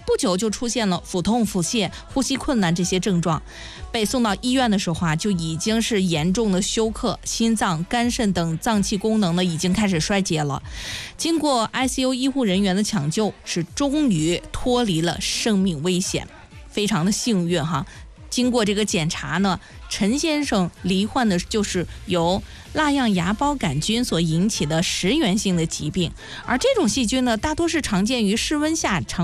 不久就出现了腹痛、腹泻、呼吸困难这些症状。被送到医院的时候啊，就已经是严重的休克，心脏、肝肾等脏器功能呢已经开始衰竭了。经过 ICU 医护人员的抢救，是终于脱离了生命危险，非常的幸运哈。经过这个检查呢，陈先生罹患的就是由蜡样芽孢杆菌所引起的食源性的疾病，而这种细菌呢，大多是常见于室温下